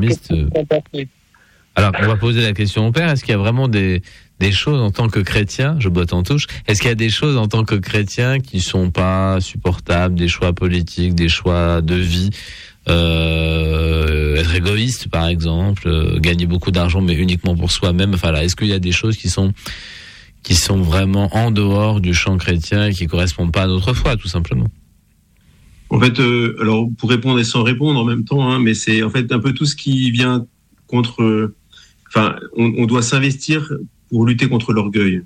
alarmiste. Alors, on va poser la question au père. Est-ce qu'il y a vraiment des choses en tant que chrétien, je botte en touche, est-ce qu'il y a des choses en tant que chrétien qui sont pas supportables, des choix politiques, des choix de vie, être égoïste par exemple, gagner beaucoup d'argent mais uniquement pour soi-même, enfin là, est-ce qu'il y a des choses qui sont vraiment en dehors du champ chrétien et qui correspondent pas à notre foi, tout simplement? En fait, alors pour répondre et sans répondre en même temps, mais c'est en fait un peu tout ce qui vient contre. On doit s'investir pour lutter contre l'orgueil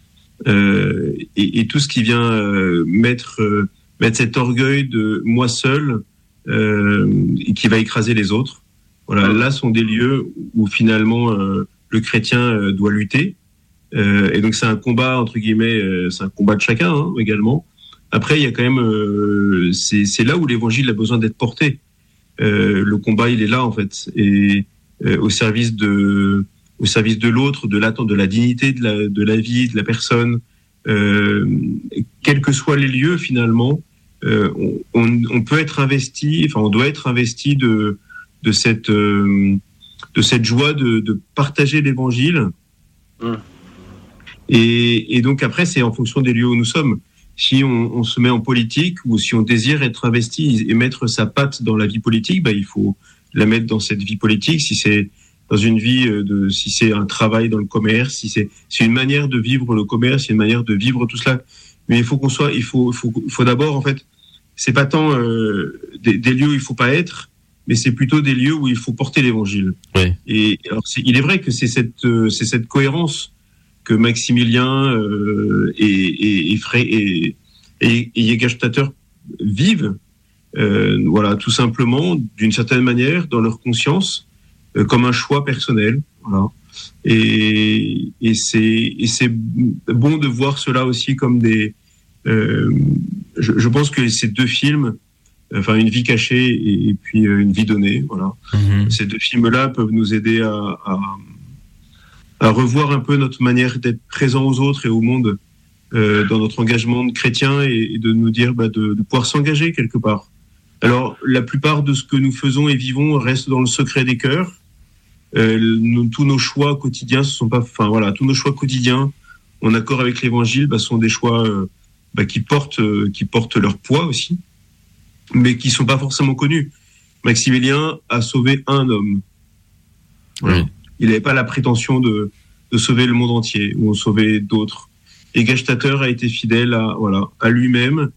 et tout ce qui vient mettre cet orgueil de moi seul et qui va écraser les autres. Voilà, là sont des lieux où finalement le chrétien doit lutter. Et donc c'est un combat entre guillemets, c'est un combat de chacun également. Après il y a quand même c'est là où l'évangile a besoin d'être porté. Le combat il est là en fait et au service de l'autre, de l'attente, de la dignité de la vie de la personne, quels que soient les lieux finalement, on peut être investi, enfin on doit être investi de cette joie de partager l'évangile. Et donc après c'est en fonction des lieux où nous sommes. Si on se met en politique ou si on désire être investi et mettre sa patte dans la vie politique, il faut la mettre dans cette vie politique. Si c'est dans une vie si c'est un travail dans le commerce, si c'est une manière de vivre le commerce, c'est une manière de vivre tout cela. Mais il faut d'abord en fait, c'est pas tant des lieux où il faut pas être, mais c'est plutôt des lieux où il faut porter l'évangile. Oui. Et alors il est vrai que c'est cette cohérence que Maximilien et Jägerstätter vivent, voilà, tout simplement d'une certaine manière dans leur conscience. Comme un choix personnel, voilà. Et c'est bon de voir cela aussi comme des. Je pense que ces deux films, enfin Une vie cachée et puis Une vie donnée, voilà. Ces deux films-là peuvent nous aider à revoir un peu notre manière d'être présent aux autres et au monde dans notre engagement de chrétien et de nous dire de pouvoir s'engager quelque part. Alors la plupart de ce que nous faisons et vivons reste dans le secret des cœurs. Tous nos choix quotidiens tous nos choix quotidiens en accord avec l'évangile sont des choix qui portent leur poids aussi, mais qui sont pas forcément connus. Maximilien a sauvé un homme. Voilà. Il n'avait pas la prétention de sauver le monde entier ou en sauver d'autres. Et Jägerstätter a été fidèle à lui-même,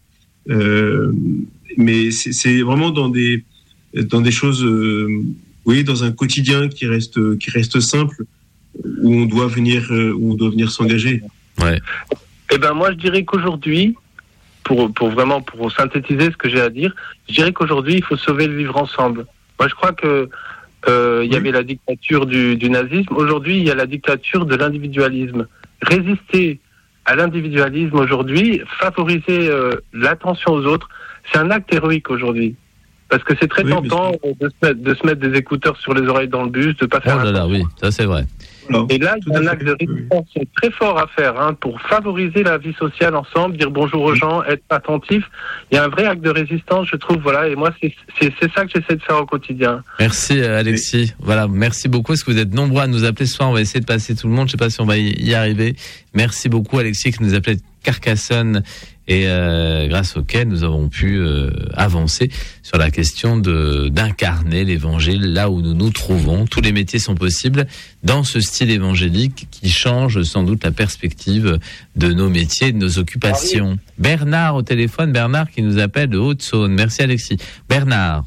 mais c'est vraiment dans des choses. Dans un quotidien qui reste simple, où on doit venir s'engager. Ouais. Moi je dirais qu'aujourd'hui, pour synthétiser ce que j'ai à dire, je dirais qu'aujourd'hui il faut sauver le vivre ensemble. Moi je crois que y avait la dictature du nazisme. Aujourd'hui il y a la dictature de l'individualisme. Résister à l'individualisme aujourd'hui, favoriser l'attention aux autres, c'est un acte héroïque aujourd'hui. Parce que c'est très tentant de se mettre des écouteurs sur les oreilles dans le bus, de pas faire attention. Oui, ça c'est vrai. Et là, il y a un acte de résistance très fort à faire pour favoriser la vie sociale ensemble, dire bonjour aux gens, être attentif. Il y a un vrai acte de résistance, je trouve. Voilà, et moi, c'est ça que j'essaie de faire au quotidien. Merci Alexis. Voilà, merci beaucoup. Est-ce que vous êtes nombreux à nous appeler ce soir? On va essayer de passer tout le monde. Je ne sais pas si on va y arriver. Merci beaucoup Alexis qui nous appelait de Carcassonne et grâce auquel nous avons pu avancer sur la question d'incarner l'évangile là où nous nous trouvons. Tous les métiers sont possibles dans ce style évangélique qui change sans doute la perspective de nos métiers, de nos occupations. Bernard au téléphone, Bernard qui nous appelle de Haute-Saône. Merci Alexis. Bernard,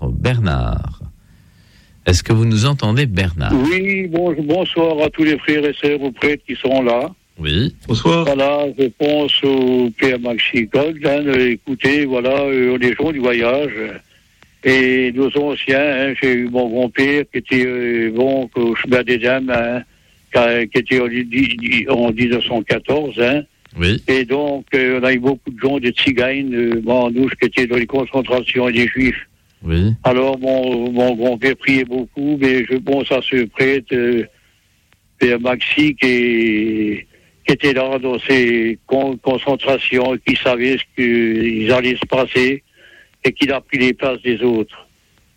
est-ce que vous nous entendez, Bernard? Oui, bonsoir à tous les frères et sœurs ou prêtres qui sont là. Oui. Bonsoir. Voilà, je pense au Père Maxi Gold, écoutez, les gens du voyage. Et nos anciens, j'ai eu mon grand-père qui était au chemin des dames, qui était en 1914. Oui. Et donc, on a eu beaucoup de gens, des tziganes, mandouches, qui étaient dans les concentrations et des juifs. Oui. Alors, mon grand-père priait beaucoup, mais je pense à ce prêtre, Père Maxi, qui était là dans ces concentrations, qui savait ce qu'ils allaient se passer, et qu'il a pris les places des autres.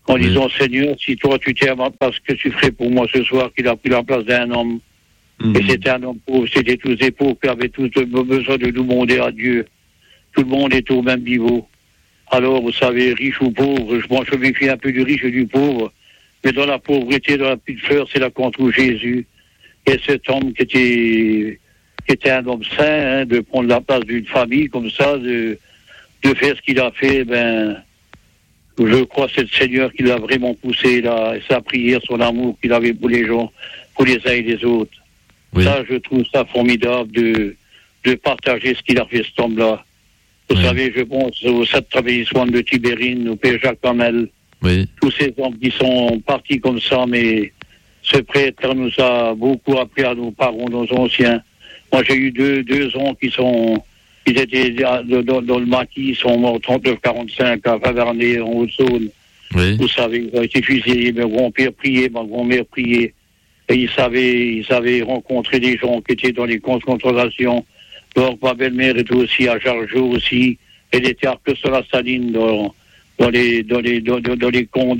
en disant, Seigneur, si toi tu t'es à ma place, que tu ferais pour moi ce soir, qu'il a pris la place d'un homme. Et c'était un homme pauvre, c'était tous des pauvres qui avaient tous besoin de nous demander à Dieu. Tout le monde est au même niveau. Alors, vous savez, riche ou pauvre, je me méfie un peu du riche et du pauvre, mais dans la pauvreté, dans la petite fleur, c'est là qu'on trouve Jésus. Et cet homme qui était un homme saint, de prendre la place d'une famille comme ça, de faire ce qu'il a fait, je crois que c'est le Seigneur qui l'a vraiment poussé là, et sa prière, son amour qu'il avait pour les gens, pour les uns et les autres. Oui. Ça, je trouve ça formidable de partager ce qu'il a fait, cet homme-là. Vous savez, je pense aux 7 travaillissements de Tibérine, au Père Jacques Hamel, tous ces hommes qui sont partis comme ça, mais ce prêtre nous a beaucoup appris à nos parents, nos anciens. Moi, j'ai eu deux oncles ils étaient dans le maquis, ils sont morts 39-45 à Faverney, en Haute-Saône. Oui. Vous savez, ils ont été fusillés, mon grand-père priait, ma grand-mère priait. Et ils savaient rencontrer des gens qui étaient dans les concentrations. Donc, ma belle-mère était aussi à Jargeau aussi. Elle était à Arques-sur-la-Saline dans les camps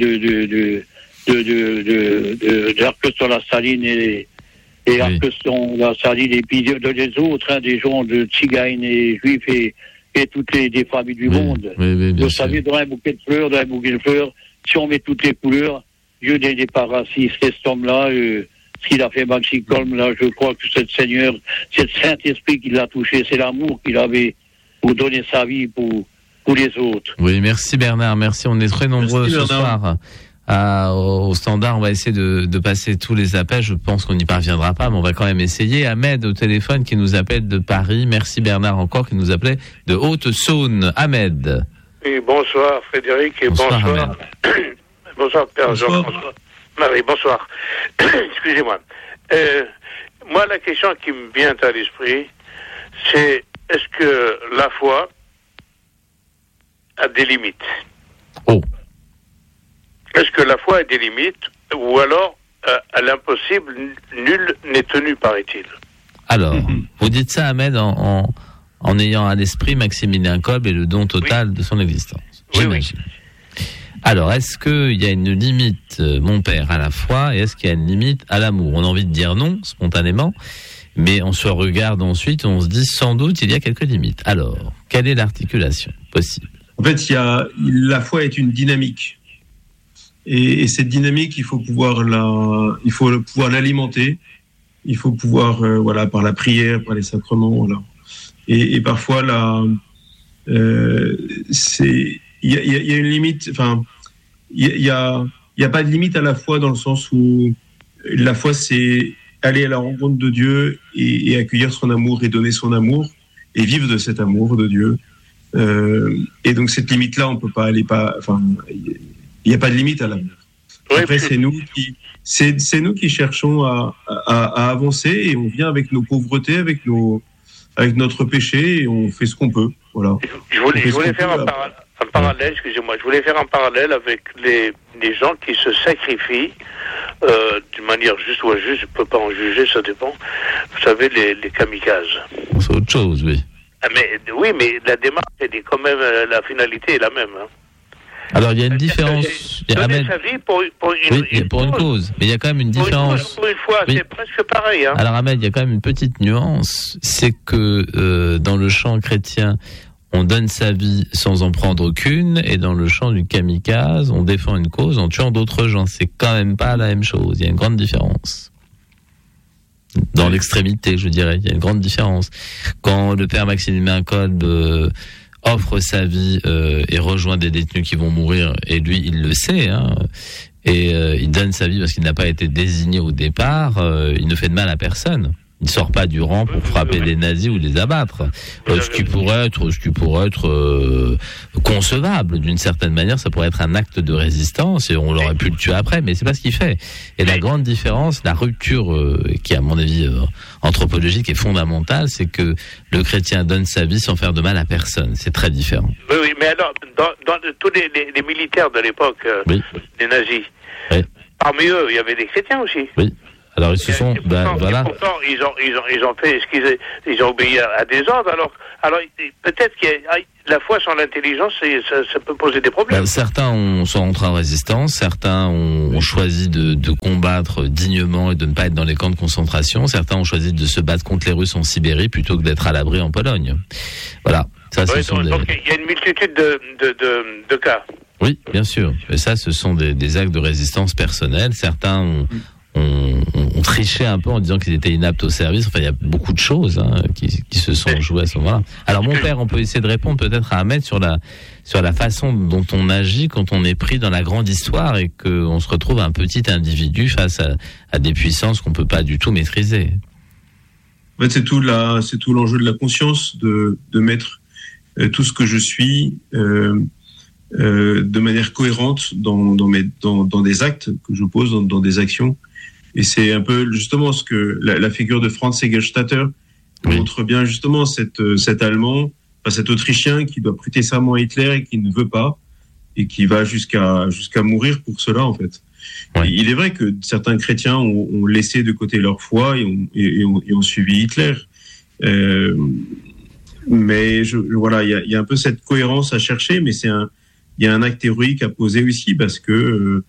d'Arques-sur-la-Saline et Arques-sur-la-Saline. Et puis, les autres, des gens de Tziganes et Juifs et toutes des familles du monde. Oui, vous savez, dans un bouquet de fleurs, si on met toutes les couleurs, Dieu n'est pas raciste. Cet homme-là, ce qu'il a fait, Maxime Colm, là, je crois que c'est le Seigneur, c'est le Saint-Esprit qui l'a touché, c'est l'amour qu'il avait pour donner sa vie pour les autres. Oui, merci Bernard, merci. On est très nombreux ce soir au standard. On va essayer de passer tous les appels. Je pense qu'on n'y parviendra pas, mais on va quand même essayer. Ahmed au téléphone qui nous appelle de Paris. Merci Bernard encore qui nous appelait de Haute-Saône. Ahmed. Oui, bonsoir Frédéric et bonsoir. Bonsoir Père Jean-François. Marie, bonsoir. Excusez-moi. Moi, la question qui me vient à l'esprit, c'est est-ce que la foi a des limites? Oh. Est-ce que la foi a des limites ou alors, à l'impossible, nul n'est tenu, paraît-il? Alors, vous dites ça, Ahmed, en ayant à l'esprit Maximilien Kolb et le don total de son existence. J'imagine. Oui. Alors, est-ce qu'il y a une limite, mon père, à la foi, et est-ce qu'il y a une limite à l'amour? On a envie de dire non, spontanément, mais on se regarde ensuite, on se dit sans doute il y a quelques limites. Alors, quelle est l'articulation possible? En fait, la foi est une dynamique. Et cette dynamique, il faut pouvoir l'alimenter. Il faut pouvoir, par la prière, par les sacrements, voilà. Et parfois, il y a une limite, enfin, il y a pas de limite à la foi dans le sens où la foi, c'est aller à la rencontre de Dieu et accueillir son amour et donner son amour et vivre de cet amour de Dieu. Et donc, cette limite-là, on peut pas aller il n'y a pas de limite à l'amour. Après, c'est nous qui cherchons à avancer et on vient avec nos pauvretés, avec notre péché et on fait ce qu'on peut. Voilà. Je voulais faire un parallèle, excusez-moi, je voulais faire un parallèle avec les gens qui se sacrifient d'une manière juste ou injuste, je ne peux pas en juger, ça dépend. Vous savez, les kamikazes. C'est autre chose, oui. Mais la démarche, quand même, la finalité est la même. Hein. Alors, il y a une différence. Donner sa vie pour une cause. Mais il y a quand même une différence. Pour une fois, c'est presque pareil. Hein. Alors, Ahmed, il y a quand même une petite nuance. C'est que dans le champ chrétien, on donne sa vie sans en prendre aucune. Et dans le champ du kamikaze, on défend une cause en tuant d'autres gens. C'est quand même pas la même chose. Il y a une grande différence. Dans l'extrémité, je dirais. Il y a une grande différence. Quand le père Maximilien Kolb offre sa vie et rejoint des détenus qui vont mourir, et lui, il le sait, hein, et il donne sa vie parce qu'il n'a pas été désigné au départ, il ne fait de mal à personne. Il ne sort pas du rang pour frapper les nazis ou les abattre. Ce qui pourrait être concevable d'une certaine manière, ça pourrait être un acte de résistance et on l'aurait pu le tuer après, mais c'est pas ce qu'il fait. Et la grande différence, la rupture qui, à mon avis, anthropologique est fondamentale, c'est que le chrétien donne sa vie sans faire de mal à personne. C'est très différent. Oui, mais alors, dans tous les militaires de l'époque, les nazis, parmi eux, il y avait des chrétiens aussi. Oui. Alors ils se sont, voilà. Pourtant, ils ont fait, ils ont obéi à des ordres. Alors peut-être que la foi sans l'intelligence, ça peut poser des problèmes. Certains sont entrés en résistance, certains ont choisi de combattre dignement et de ne pas être dans les camps de concentration. Certains ont choisi de se battre contre les Russes en Sibérie plutôt que d'être à l'abri en Pologne. Voilà. Ça, donc il y a une multitude de cas. Oui, bien sûr. Et ça, ce sont des actes de résistance personnelle. Certains ont triché un peu en disant qu'ils étaient inaptes au service. Enfin, il y a beaucoup de choses qui se sont jouées à ce moment-là. Alors, mon père, on peut essayer de répondre peut-être à Ahmed sur la façon dont on agit quand on est pris dans la grande histoire et qu'on se retrouve un petit individu face à des puissances qu'on peut pas du tout maîtriser. En fait, c'est tout l'enjeu de la conscience, de mettre tout ce que je suis de manière cohérente dans des actes que je pose, dans des actions. Et c'est un peu justement ce que la figure de Franz Segelstatter montre bien, justement cet Allemand, cet Autrichien qui doit prêter serment à Hitler et qui ne veut pas, et qui va jusqu'à mourir pour cela, en fait. Ouais. Il est vrai que certains chrétiens ont laissé de côté leur foi et ont suivi Hitler. Mais voilà, il y a un peu cette cohérence à chercher, mais il y a un acte héroïque à poser aussi parce que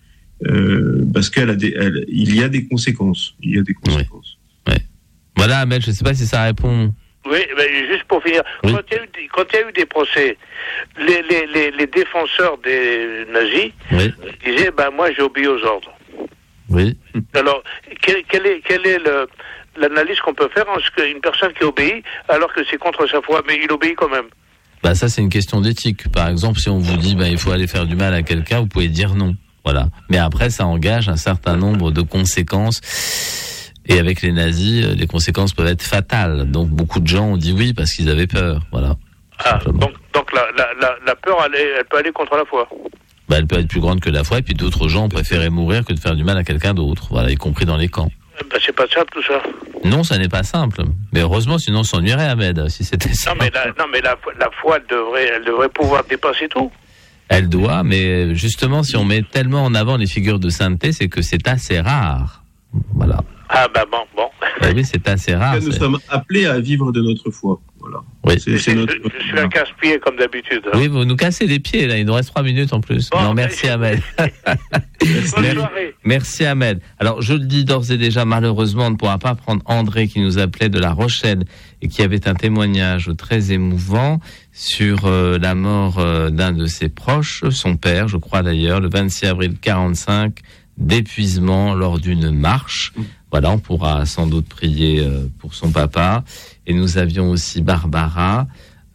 il y a des conséquences. Il y a des conséquences. Ouais. Voilà, Ahmed, je ne sais pas si ça répond. Oui, mais juste pour finir, oui. Quand il y a eu des procès, les défenseurs des nazis disaient, moi j'ai obéi aux ordres. Oui. Alors, quelle est l'analyse qu'on peut faire en ce qu'une personne qui obéit alors que c'est contre sa foi, mais il obéit quand même? Ça, c'est une question d'éthique. Par exemple, si on vous dit, il faut aller faire du mal à quelqu'un, vous pouvez dire non. Voilà. Mais après, ça engage un certain nombre de conséquences. Et avec les nazis, les conséquences peuvent être fatales. Donc, beaucoup de gens ont dit oui parce qu'ils avaient peur. Voilà. Donc la peur, elle peut aller contre la foi. Elle peut être plus grande que la foi. Et puis, d'autres gens ont préféré mourir que de faire du mal à quelqu'un d'autre. Voilà, y compris dans les camps. C'est pas simple tout ça. Non, ça n'est pas simple. Mais heureusement, sinon on s'ennuierait, Ahmed, si c'était ça. Non, mais la foi, elle devrait pouvoir dépasser tout. Elle doit, mais justement, si on met tellement en avant les figures de sainteté, c'est que c'est assez rare. Voilà. Bon. Oui, c'est assez rare. Nous sommes appelés à vivre de notre foi. Voilà. Oui. Je suis un casse-pied comme d'habitude. Oui, vous nous cassez les pieds, là. Il nous reste 3 minutes en plus. Bon, non, merci Ahmed. Bonne soirée. Merci Ahmed. Alors, je le dis d'ores et déjà, malheureusement, on ne pourra pas prendre André qui nous appelait de La Rochelle et qui avait un témoignage très émouvant sur la mort d'un de ses proches, son père, je crois d'ailleurs, le 26 avril 1945, d'épuisement lors d'une marche. Voilà, on pourra sans doute prier pour son papa. Et nous avions aussi Barbara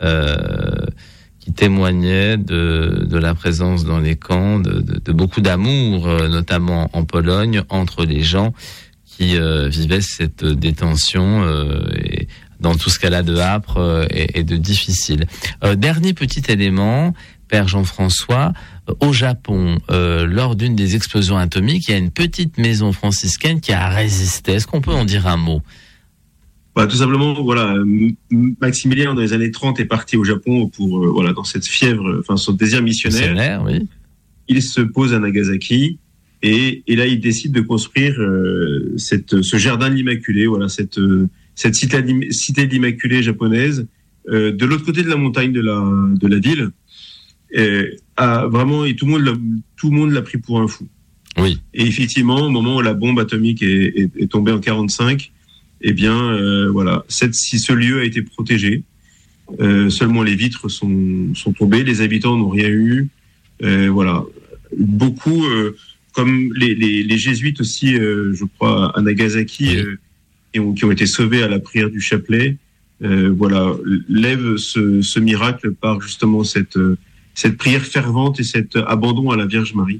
qui témoignait de la présence dans les camps, de beaucoup d'amour, notamment en Pologne, entre les gens qui vivaient cette détention et dans tout ce qu'elle a de âpre et de difficile. Dernier petit élément, Père Jean-François, au Japon, lors d'une des explosions atomiques, il y a une petite maison franciscaine qui a résisté. Est-ce qu'on peut en dire un mot ? Tout simplement, voilà, Maximilien, dans les années 30, est parti au Japon pour, dans cette fièvre, son désir missionnaire. Oui. Il se pose à Nagasaki et là, il décide de construire ce jardin de l'Immaculée, voilà, cette cité de l'Immaculée japonaise, de l'autre côté de la montagne de la ville. Et tout le monde l'a pris pour un fou. Oui. Et effectivement, au moment où la bombe atomique est tombée en 1945, si ce lieu a été protégé, seulement les vitres sont tombées, les habitants n'ont rien eu. Beaucoup, comme les jésuites aussi, je crois, à Nagasaki, qui ont été sauvés à la prière du chapelet, lèvent ce miracle par justement cette prière fervente et cet abandon à la Vierge Marie.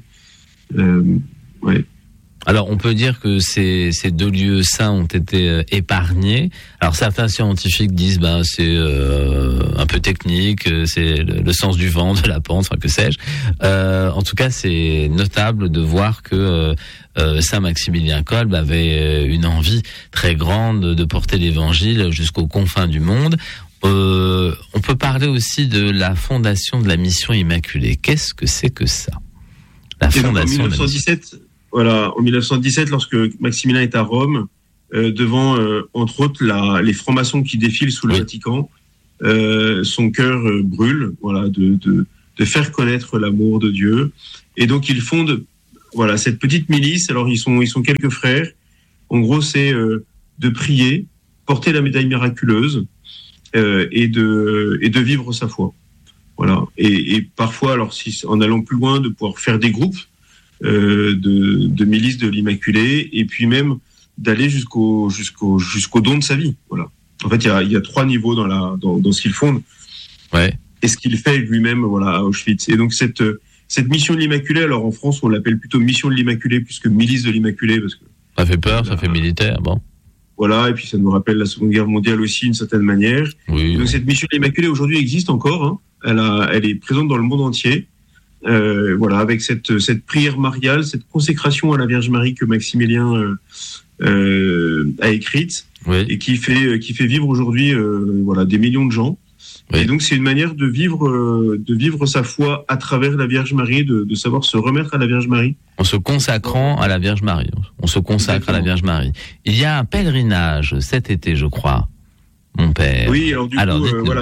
Alors, on peut dire que ces 2 lieux saints ont été épargnés. Alors, certains scientifiques disent, c'est un peu technique, c'est le sens du vent, de la pente, que sais-je. En tout cas, c'est notable de voir que Saint Maximilien Kolbe avait une envie très grande de porter l'Évangile jusqu'aux confins du monde. On peut parler aussi de la fondation de la Mission Immaculée. Qu'est-ce que c'est que ça ? La fondation. En voilà, en 1917, lorsque Maximilien est à Rome, devant, entre autres, les francs-maçons qui défilent sous le Vatican, son cœur brûle, voilà, de faire connaître l'amour de Dieu. Et donc, il fonde, voilà, cette petite milice. Alors, ils sont quelques frères. En gros, c'est de prier, porter la médaille miraculeuse et de vivre sa foi. Voilà. Et parfois, alors, en allant plus loin, de pouvoir faire des groupes de milices de l'Immaculée, et puis même d'aller jusqu'au don de sa vie. Voilà. En fait, il y a 3 niveaux dans ce qu'il fonde. Ouais. Et ce qu'il fait lui-même, voilà, à Auschwitz. Et donc cette mission de l'Immaculée, alors en France, on l'appelle plutôt mission de l'Immaculée plus que milice de l'Immaculée, parce que ça fait peur, ça fait militaire, bon. Voilà, et puis ça nous rappelle la Seconde Guerre mondiale aussi, d'une certaine manière. Oui. Donc cette mission de l'Immaculée aujourd'hui existe encore. Hein. Elle est présente dans le monde entier. Voilà, avec cette prière mariale, cette consécration à la Vierge Marie que Maximilien a écrite, et qui fait vivre aujourd'hui voilà, des millions de gens. Oui. Et donc c'est une manière de vivre sa foi à travers la Vierge Marie, de savoir se remettre à la Vierge Marie. En se consacrant à la Vierge Marie. On se consacre Exactement. À la Vierge Marie. Il y a un pèlerinage cet été, je crois, mon père. Oui, alors du coup, voilà.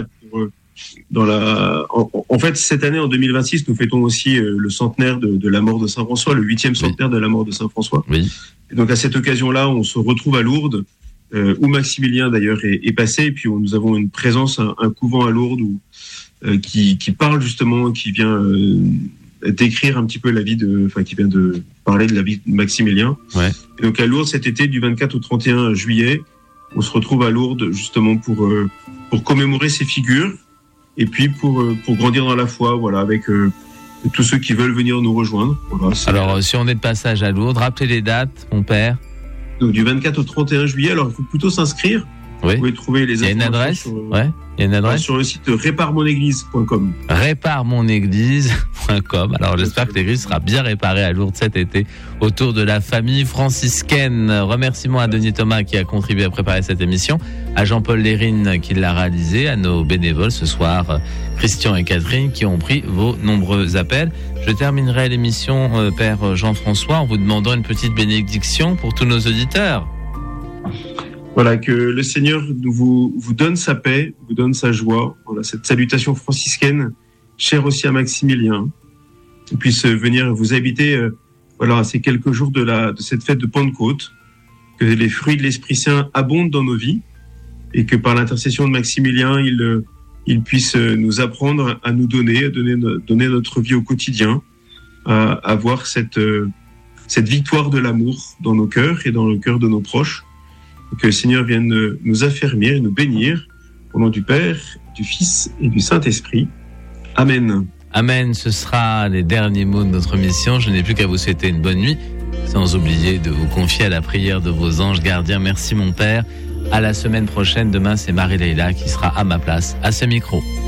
En fait, cette année, en 2026, nous fêtons aussi le centenaire de la mort de Saint François, le 8e centenaire de la mort de Saint François. Oui. Et donc à cette occasion-là, on se retrouve à Lourdes, où Maximilien d'ailleurs est passé, et puis nous avons une présence, un couvent à Lourdes qui parle justement, qui vient décrire un petit peu la vie qui vient de parler de la vie de Maximilien. Ouais. Et donc à Lourdes cet été, du 24 au 31 juillet, on se retrouve à Lourdes justement pour commémorer ces figures, et puis pour grandir dans la foi, voilà, avec tous ceux qui veulent venir nous rejoindre. Voilà, alors, si on est de passage à Lourdes, rappelez les dates, mon père. Donc du 24 au 31 juillet, alors il faut plutôt s'inscrire. Oui. Vous pouvez trouver les informations. Il y a une adresse sur le site réparemonéglise.com. Réparemonéglise.com. Alors j'espère que l'église sera bien réparée à Lourdes cet été autour de la famille franciscaine. Remerciements à Denis Thomas qui a contribué à préparer cette émission, à Jean-Paul Lérine qui l'a réalisé, à nos bénévoles ce soir, Christian et Catherine qui ont pris vos nombreux appels. Je terminerai l'émission, Père Jean-François, en vous demandant une petite bénédiction pour tous nos auditeurs. Voilà, que le Seigneur vous donne sa paix, vous donne sa joie. Voilà, cette salutation franciscaine, chère aussi à Maximilien, qui puisse venir vous habiter, voilà, ces quelques jours de cette fête de Pentecôte, que les fruits de l'Esprit Saint abondent dans nos vies, et que par l'intercession de Maximilien, il puisse nous apprendre à nous donner, donner notre vie au quotidien, à avoir cette victoire de l'amour dans nos cœurs et dans le cœur de nos proches. Que le Seigneur vienne nous affermir et nous bénir au nom du Père, du Fils et du Saint-Esprit. Amen. Amen, ce sera les derniers mots de notre mission. Je n'ai plus qu'à vous souhaiter une bonne nuit, sans oublier de vous confier à la prière de vos anges gardiens. Merci mon Père. À la semaine prochaine. Demain, c'est Marie-Leila qui sera à ma place, à ce micro.